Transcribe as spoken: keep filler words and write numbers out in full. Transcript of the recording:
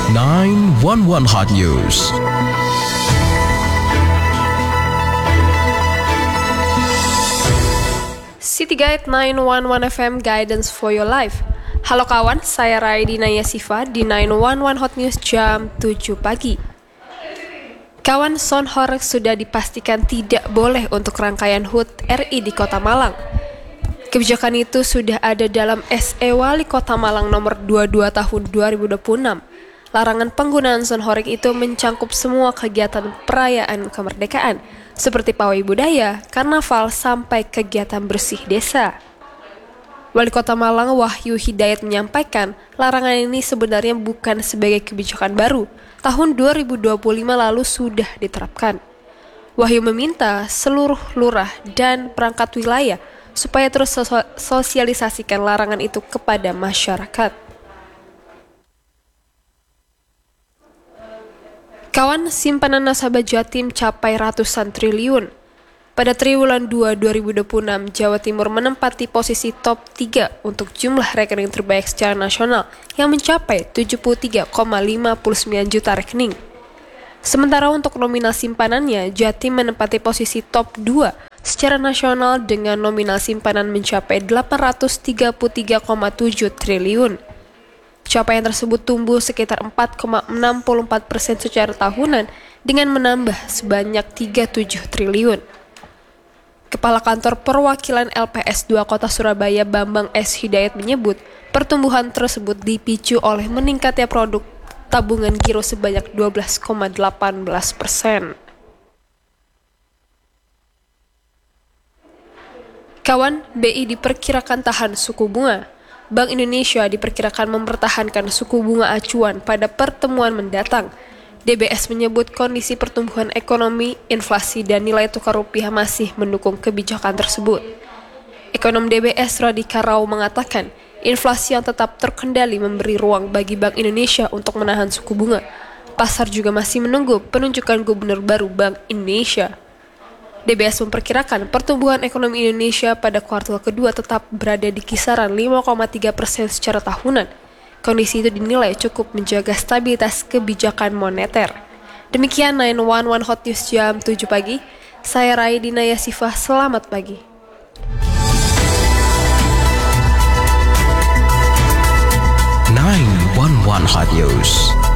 nine one one Hot News. City Guide nine one one F M Guidance for Your Life. Halo kawan, saya Raidina Yasifa di nine one one Hot News jam tujuh pagi. Kawan, sound horeg sudah dipastikan tidak boleh untuk rangkaian H U T R I di Kota Malang. Kebijakan itu sudah ada dalam S E Wali Kota Malang nomor dua puluh dua tahun dua ribu dua puluh enam. Larangan penggunaan sound horeg itu mencangkup semua kegiatan perayaan kemerdekaan, seperti pawai budaya, karnaval, sampai kegiatan bersih desa. Wali Kota Malang Wahyu Hidayat menyampaikan, larangan ini sebenarnya bukan sebagai kebijakan baru. Tahun dua ribu dua puluh lima lalu sudah diterapkan. Wahyu meminta seluruh lurah dan perangkat wilayah supaya terus sosialisasikan larangan itu kepada masyarakat. Kawan, simpanan nasabah Jatim capai ratusan triliun. Pada triwulan dua dua ribu dua puluh enam, Jawa Timur menempati posisi top tiga untuk jumlah rekening terbaik secara nasional yang mencapai tujuh puluh tiga koma lima sembilan juta rekening. Sementara untuk nominal simpanannya, Jatim menempati posisi top dua secara nasional dengan nominal simpanan mencapai delapan ratus tiga puluh tiga koma tujuh triliun. Capaian tersebut tumbuh sekitar empat koma enam empat persen secara tahunan dengan menambah sebanyak tiga puluh tujuh triliun. Kepala Kantor Perwakilan L P S dua Kota Surabaya Bambang S. Hidayat menyebut pertumbuhan tersebut dipicu oleh meningkatnya produk tabungan giro sebanyak dua belas koma delapan belas persen. Kawan, B I diperkirakan tahan suku bunga. Bank Indonesia diperkirakan mempertahankan suku bunga acuan pada pertemuan mendatang. D B S menyebut kondisi pertumbuhan ekonomi, inflasi, dan nilai tukar rupiah masih mendukung kebijakan tersebut. Ekonom D B S Radi Karau mengatakan, inflasi yang tetap terkendali memberi ruang bagi Bank Indonesia untuk menahan suku bunga. Pasar juga masih menunggu penunjukan gubernur baru Bank Indonesia. D B S memperkirakan pertumbuhan ekonomi Indonesia pada kuartal kedua tetap berada di kisaran lima koma tiga persen secara tahunan. Kondisi itu dinilai cukup menjaga stabilitas kebijakan moneter. Demikian nine one one Hot News jam tujuh pagi. Saya Raidina Yasifah, selamat pagi. nine one one Hot News.